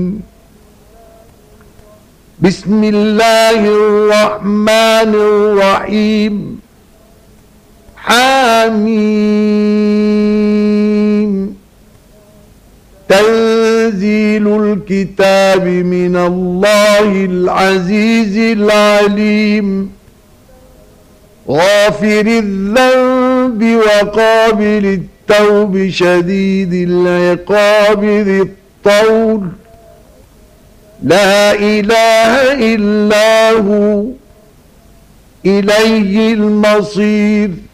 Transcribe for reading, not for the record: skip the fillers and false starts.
بسم الله الرحمن الرحيم حميم تنزيل الكتاب من الله العزيز العليم غافر الذنب وقابل التوب شديد العقاب ذي الطول لا إله إلا هو إليه المصير